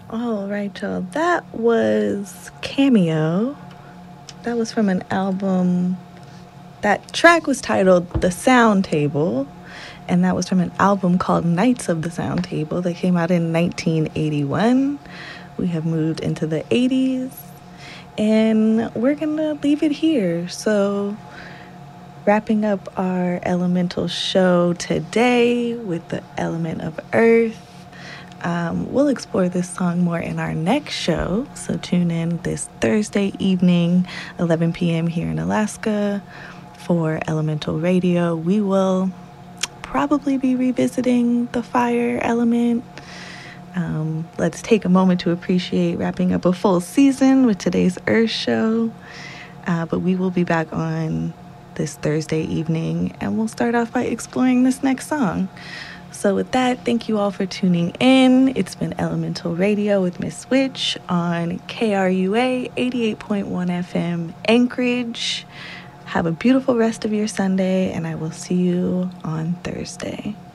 All right, y'all. That was Cameo. That was from an album. That track was titled The Sound Table, and that was from an album called Knights of the Sound Table that came out in 1981. We have moved into the 80s, and we're going to leave it here. So, wrapping up our elemental show today with the element of earth. We'll explore this song more in our next show, so tune in this Thursday evening, 11 p.m. here in Alaska for Elemental Radio. We will probably be revisiting the fire element. Let's take a moment to appreciate wrapping up a full season with today's Earth show. But we will be back on this Thursday evening, and we'll start off by exploring this next song. So with that, thank you all for tuning in. It's been Elemental Radio with Miss Witch on KRUA 88.1 FM Anchorage. Have a beautiful rest of your Sunday, and I will see you on Thursday.